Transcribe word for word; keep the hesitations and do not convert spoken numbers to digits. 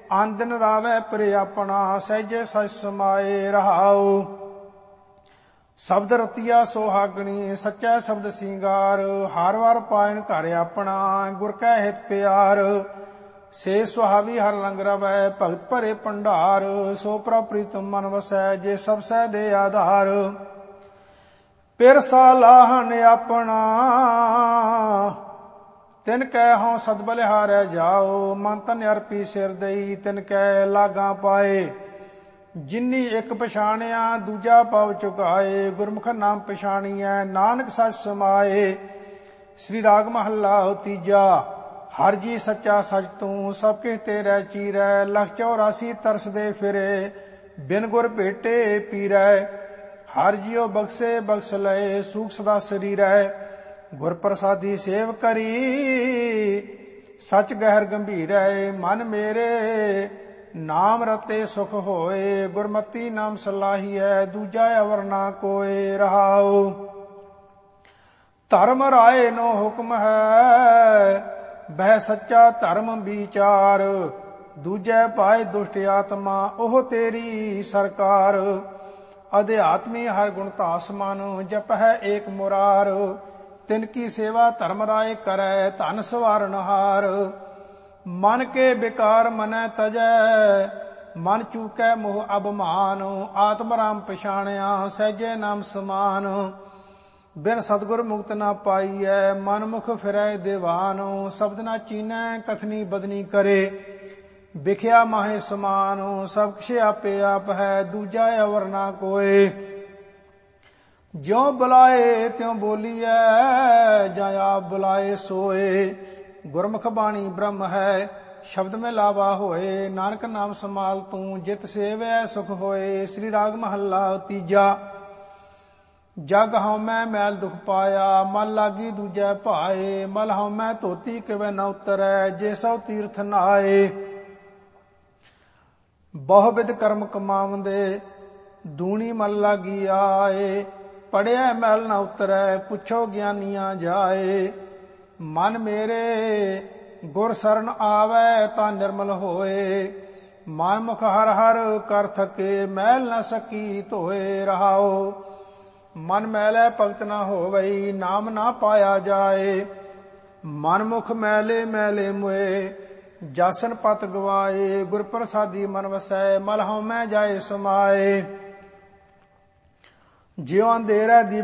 ਆਨ ਦਿਨ ਰਾਵੈ ਪਰੇ ਆਪਣਾ, ਸਹਿਜੇ ਸਚ ਸਮਾਏ ਰਹਾਉ। ਸ਼ਬਦ ਰਤੀਆ ਸੁਹਾਗਣੀ, ਸੱਚਾ ਸ਼ਬਦ ਸਿੰਗਾਰ, ਹਰ ਵਾਰ ਪਾਇਨ ਘਰ ਆਪਣਾ, ਗੁਰ ਕੈ ਹਿਤ ਪਿਆਰ। ਸੇ ਸੁਹਾਵੀ ਹਰ ਲੰਗ ਰਵੈ, ਭਗਤ ਭਰੇ ਭੰਡਾਰ, ਸੋ ਪ੍ਰਭ ਪ੍ਰੀਤਮ ਮਨ ਵਸੈ, ਜੇ ਸਭ ਸਹਿ ਦੇ ਆਧਾਰ। ਪਿਰ ਸਾਲਾਹਨ ਆਪਣਾ, ਤਿਨ ਕੈ ਹਉ ਸਦ ਬਲਿਹਾਰੈ ਜਾਓ, ਮਨ ਤਨ ਅਰਪੀ ਸਿਰ ਦਈ, ਤਿਨ ਕੈ ਲਾਗਾ ਪਾਏ। ਜਿਨੀ ਇੱਕ ਪਛਾਣਿਆ, ਦੂਜਾ ਪਉ ਚੁਕਾਏ, ਗੁਰਮੁਖ ਨਾਮ ਪਛਾਣੀਐ, ਨਾਨਕ ਸਚ ਸਮਾਏ। ਸ੍ਰੀ ਰਾਗ ਮਹੱਲਾ ਤੀਜਾ। ਹਰ ਜੀ ਸੱਚਾ ਸਚ ਤੂੰ, ਸਭ ਕਿਛ ਤੇਰੇ ਚੀਰੈ, ਲਖ ਚੌਰਾਸੀ ਤਰਸਦੇ ਫਿਰੇ, ਬਿਨ ਗੁਰ ਭੇਟੇ ਪੀਰੈ। ਹਰ ਜੀਉ ਬਖਸ਼ੇ ਬਖਸ਼ ਲਏ, ਸੂਖ ਸਦਾ ਸਰੀਰੈ, ਗੁਰ ਪ੍ਰਸਾਦੀ ਸੇਵ ਕਰੀ, ਸਚ ਗਹਿਰ ਗੰਭੀਰੈ। ਮਨ ਮੇਰੇ ਨਾਮ ਰਤੇ ਸੁਖ ਹੋਏ, ਗੁਰਮਤੀ ਨਾਮ ਸਲਾਹੀਐ, ਦੂਜਾ ਅਵਰ ਨਾ ਕੋਏ ਰਹਾਉ। ਧਰਮ ਰਾਏ ਨੋ ਹੁਕਮ ਹੈ, ਬਹਿ ਸੱਚਾ ਧਰਮ ਵਿਚਾਰ, ਦੂਜੈ ਪਾਏ ਦੁਸ਼ਟ ਆਤਮਾ, ਉਹ ਤੇਰੀ ਸਰਕਾਰ। ਅਧਿਆਤਮੀ ਹਰ ਗੁਣ ਧਾਸ ਮਨ, ਜਪ ਹੈ ਏਕ ਮੁਰਾਰ, ਤਿਨ ਕੀ ਸੇਵਾ ਧਰਮ ਰਾਏ ਕਰੈ, ਧਨ ਸਵਾਰਨ ਹਾਰ। ਮਨ ਕੇ ਵਿਕਾਰ ਮਨੈ ਤਜੈ, ਮਨ ਚੂਕੈ ਮੋਹ ਅਭਮਾਨ, ਆਤਮ ਰਾਮ ਪਛਾਣਿਆ, ਸਹਿਜੇ ਨਾਮ ਸਮਾਨ। ਬਿਨ ਸਤਿਗੁਰ ਮੁਕਤ ਨਾ ਪਾਈਐ, ਮਨ ਮੁਖ ਫਿਰੈ ਦੀਵਾਨ, ਸ਼ਬਦ ਨਾ ਚੀਨੈ ਕਥਨੀ ਬਦਨੀ ਕਰੇ, ਵਿਖਿਆ ਮਾਹੇ ਸਮਾਨ। ਸਭ ਕੁਛ ਆਪੇ ਆਪ ਹੈ, ਦੂਜਾ ਅਵਰ ਨਾ ਕੋਏ, ਜਿਉ ਬੁਲਾਏ ਤਿਉ ਬੋਲੀਐ, ਜਾਂ ਆਪ ਬੁਲਾਏ ਸੋਏ। ਗੁਰਮੁਖ ਬਾਣੀ ਬ੍ਰਹਮ ਹੈ, ਸ਼ਬਦ ਮੈਂ ਲਾਵਾ ਹੋਏ, ਨਾਨਕ ਨਾਮ ਸਮਾਲ ਤੂੰ, ਜਿਤ ਸੇਵੈ ਸੁਖ ਹੋਏ। ਸ੍ਰੀ ਰਾਗ ਮਹੱਲਾ ਤੀਜਾ। ਜਗ ਹਉਮੈ ਮੈਲ ਦੁਖ ਪਾਇਆ, ਮਨ ਲਾਗੀ ਦੂਜੈ ਭਾਏ, ਮਲ ਹਉਮੈ ਧੋਤੀ ਕਿਵੈ ਨ ਉਤਰੈ, ਜੇ ਸਭ ਤੀਰਥ ਨਹਾਏ। ਬਹੁ ਵਿਧ ਕਰਮ ਕਮਾਵੰਦੇ, ਦੂਣੀ ਮਲ ਲਾਗੀ ਆਏ, ਪੜਿਆ ਮੈਲ ਨ ਉਤਰੈ, ਪੁੱਛੋ ਗਿਆਨੀਆਂ ਜਾਏ। ਮਨ ਮੇਰੇ ਗੁਰ ਸਰਨ ਆਵੈ, ਤਾਂ ਨਿਰਮਲ ਹੋਏ, ਮਨ ਮੁਖ ਹਰ ਹਰ ਕਰ ਥਕੇ, ਮੈਲ ਨ ਸਕੀ ਧੋਏ ਰਹਾਉ। ਮਨ ਮੈਲੈ ਭਗਤ ਨਾ ਹੋਵਈ, ਨਾਮ ਨਾ ਪਾਇਆ ਜਾਏ, ਮਨ ਮੁਖ ਮੈਲੇ ਮੈਲੇ ਮੁਏ, ਜਾਸਨ ਪਤ ਗਵਾਏ। ਗੁਰ ਪ੍ਰਸਾਦੀ ਮਨ ਵਸੈ, ਮਲ ਹਉਮੈ ਜਾਏ ਸਮਾਏ। ਜਿਉ ਅੰਧੇਰਾ ਦੀ